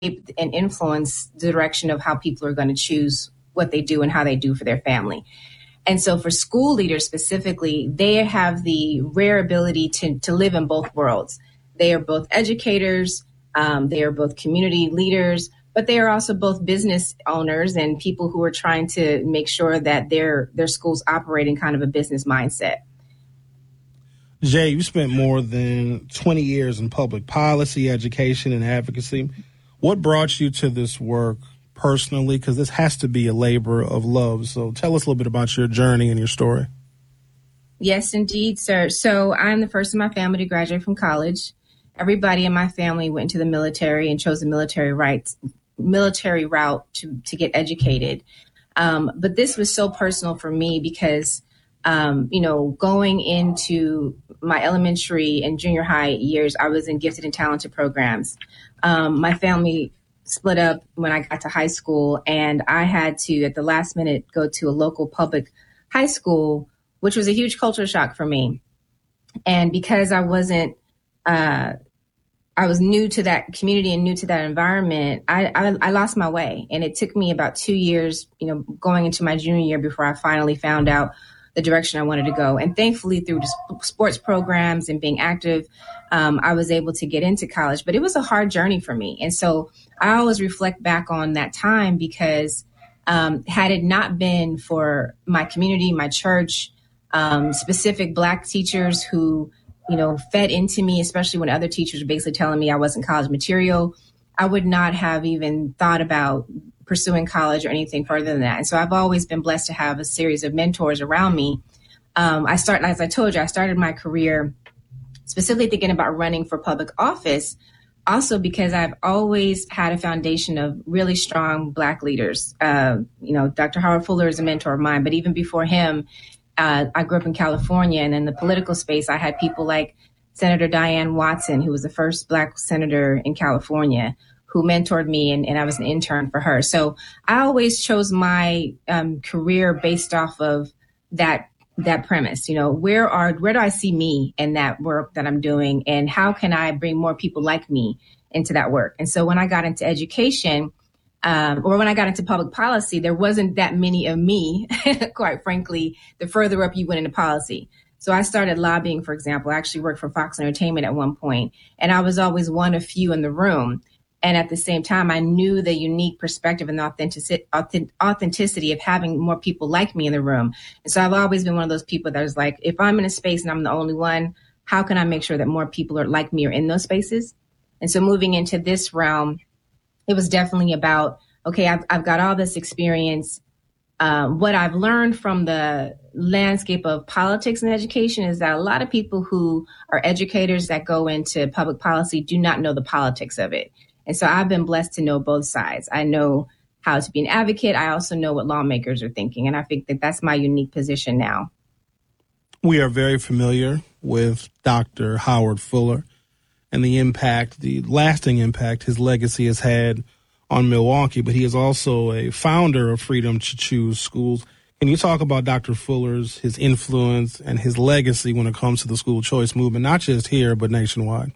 and influence the direction of how people are going to choose what they do and how they do for their family. And so for school leaders specifically, they have the rare ability to live in both worlds. They are both educators, they are both community leaders, but they are also both business owners and people who are trying to make sure that their schools operate in kind of a business mindset. Jay, you spent more than 20 years in public policy, education, and advocacy. What brought you to this work personally? Because this has to be a labor of love. So tell us a little bit about your journey and your story. Yes, indeed, sir. So I'm the first in my family to graduate from college. Everybody in my family went into the military and chose the military route to get educated. But this was so personal for me because, going into my elementary and junior high years, I was in gifted and talented programs. My family split up when I got to high school, and I had to, at the last minute, go to a local public high school, which was a huge culture shock for me. And because I was new to that community and new to that environment, I lost my way. And it took me about 2 years, going into my junior year before I finally found out the direction I wanted to go. And thankfully, through sports programs and being active, I was able to get into college. But it was a hard journey for me. And so I always reflect back on that time because had it not been for my community, my church, specific Black teachers who fed into me, especially when other teachers were basically telling me I wasn't college material, I would not have even thought about pursuing college or anything further than that. And so I've always been blessed to have a series of mentors around me. As I told you, I started my career specifically thinking about running for public office, also because I've always had a foundation of really strong Black leaders. Dr. Howard Fuller is a mentor of mine, but even before him, I grew up in California, and in the political space, I had people like Senator Diane Watson, who was the first Black senator in California, who mentored me, and I was an intern for her. So I always chose my career based off of that premise. Where do I see me in that work that I'm doing, and how can I bring more people like me into that work? And so when I got into education, or when I got into public policy, there wasn't that many of me, quite frankly, the further up you went into policy. So I started lobbying, for example. I actually worked for Fox Entertainment at one point, and I was always one of few in the room. And at the same time, I knew the unique perspective and authenticity of having more people like me in the room. And so I've always been one of those people that was like, if I'm in a space and I'm the only one, how can I make sure that more people are like me or in those spaces? And so moving into this realm, it was definitely about, okay, I've got all this experience. What I've learned from the landscape of politics and education is that a lot of people who are educators that go into public policy do not know the politics of it. And so I've been blessed to know both sides. I know how to be an advocate. I also know what lawmakers are thinking. And I think that that's my unique position now. We are very familiar with Dr. Howard Fuller and the lasting impact his legacy has had on Milwaukee, but he is also a founder of Freedom to Choose Schools. Can you talk about Dr. Fuller's, his influence and his legacy when it comes to the school choice movement, not just here, but nationwide?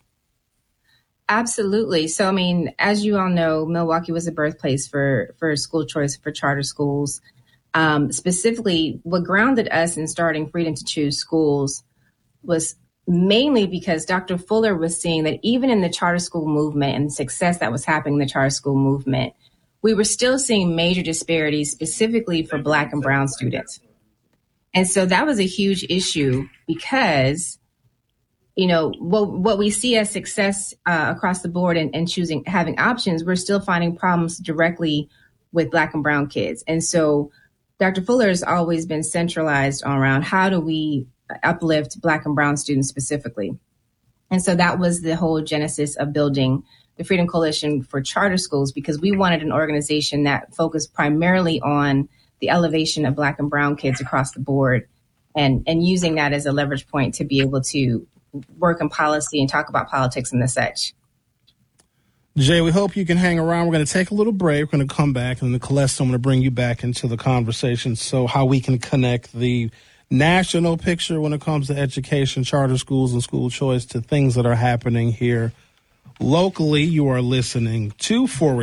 Absolutely. So, as you all know, Milwaukee was a birthplace for school choice, for charter schools. Specifically, what grounded us in starting Freedom to Choose Schools was mainly because Dr. Fuller was seeing that even in the charter school movement and the success that was happening in the charter school movement, we were still seeing major disparities specifically for Black and brown students. And so that was a huge issue because, what we see as success across the board and having options, we're still finding problems directly with Black and brown kids. And so Dr. Fuller has always been centralized around how do we uplift Black and brown students specifically. And so that was the whole genesis of building the Freedom Coalition for Charter Schools, because we wanted an organization that focused primarily on the elevation of Black and brown kids across the board and using that as a leverage point to be able to work in policy and talk about politics and the such. Jay, we hope you can hang around. We're going to take a little break. We're going to come back, and then Celeste, I'm going to bring you back into the conversation. So how we can connect the national picture when it comes to education, charter schools, and school choice to things that are happening here locally. You are listening to Forward